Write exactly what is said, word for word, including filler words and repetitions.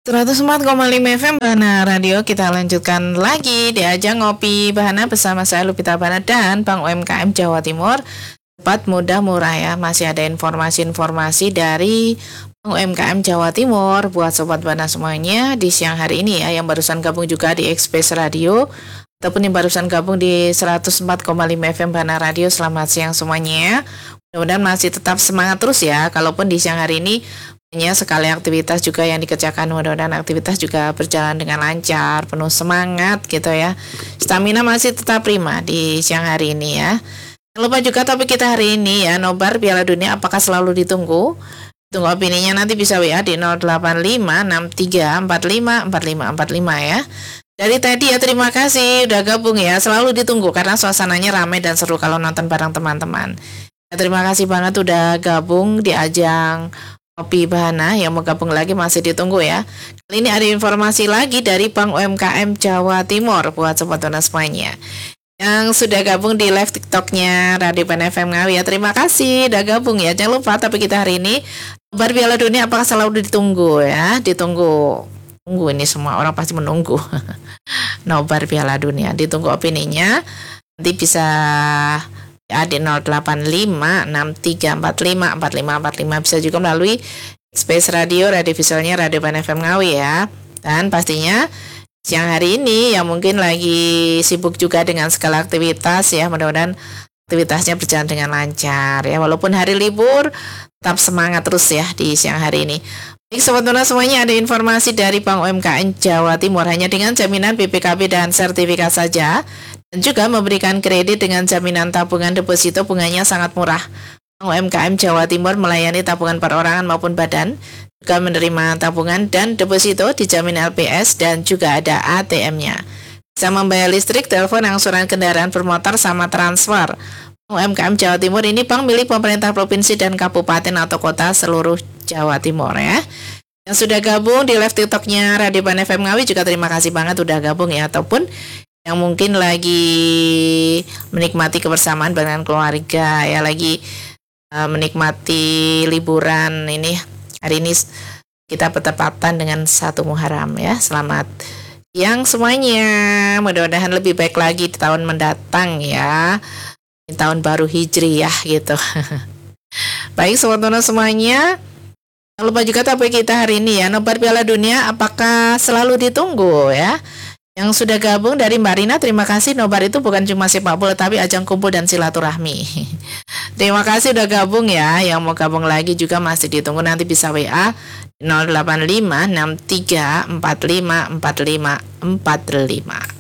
seratus empat koma lima F M Bahana Radio. Kita lanjutkan lagi di ajang Ngopi Bahana bersama saya Lupita Bahana dan Bank U M K M Jawa Timur. Cepat, mudah, murah ya. Masih ada informasi-informasi dari Bank U M K M Jawa Timur buat Sobat Bahana semuanya di siang hari ini ya. Yang barusan gabung juga di Express Radio ataupun yang barusan gabung di seratus empat koma lima F M Bahana Radio. Selamat siang semuanya. Mudah-mudahan masih tetap semangat terus ya. Kalaupun di siang hari ini banyak sekali aktivitas juga yang dikerjakan, mudah-mudahan aktivitas juga berjalan dengan lancar, penuh semangat gitu ya. Stamina masih tetap prima di siang hari ini ya. Jangan lupa juga topik kita hari ini ya, nobar Piala Dunia apakah selalu ditunggu? Tunggu opininya nanti bisa W A di nol delapan lima enam tiga empat lima empat lima empat lima ya. Dari tadi ya terima kasih udah gabung ya, selalu ditunggu karena suasananya ramai dan seru kalau nonton bareng teman-teman. Ya, terima kasih banget udah gabung di ajang Ngopi Bahana. Yang mau gabung lagi masih ditunggu ya. Kali ini ada informasi lagi dari Bank U M K M Jawa Timur buat Sobat Bahana semuanya yang sudah gabung di live TikToknya Radio Pan F M Ngawi ya. Terima kasih udah gabung ya. Jangan lupa tapi kita hari ini nobar Piala Dunia apakah selalu ditunggu ya. Ditunggu. Tunggu ini semua orang pasti menunggu. Nobar Piala Dunia. Ditunggu opininya. Nanti bisa di nol delapan lima enam tiga empat lima empat lima empat lima, bisa juga melalui Space Radio, radio visualnya Radio Pan F M Ngawi ya. Dan pastinya siang hari ini yang mungkin lagi sibuk juga dengan segala aktivitas ya, mudah-mudahan aktivitasnya berjalan dengan lancar ya, walaupun hari libur tetap semangat terus ya di siang hari ini. Baik Sobat Bahana semuanya, ada informasi dari Bank U M K M Jawa Timur hanya dengan jaminan B P K B dan sertifikat saja. Dan juga memberikan kredit dengan jaminan tabungan deposito bunganya sangat murah. Bank U M K M Jawa Timur melayani tabungan perorangan maupun badan, juga menerima tabungan dan deposito dijamin L P S dan juga ada A T M-nya. Bisa membayar listrik, telepon, angsuran kendaraan bermotor sama transfer. Bank U M K M Jawa Timur ini bank milik pemerintah provinsi dan kabupaten atau kota seluruh Jawa Timur ya. Yang sudah gabung di live TikToknya Radio Pan F M Ngawi juga terima kasih banget udah gabung ya, ataupun yang mungkin lagi menikmati kebersamaan dengan keluarga ya, lagi uh, menikmati liburan ini. Hari ini kita bertepatan dengan satu Muharram ya. Selamat siang semuanya. Mudah-mudahan lebih baik lagi di tahun mendatang ya. Di tahun baru Hijriyah gitu. Baik Sobat Bahana semuanya, jangan lupa juga topik kita hari ini ya, nobar Piala Dunia apakah selalu ditunggu ya. Yang sudah gabung dari Mbak Rina, terima kasih. Nobar itu bukan cuma sepak bola tapi ajang kumpul dan silaturahmi. Terima kasih udah gabung ya. Yang mau gabung lagi juga masih ditunggu, nanti bisa W A nol delapan lima enam tiga empat lima empat lima empat lima.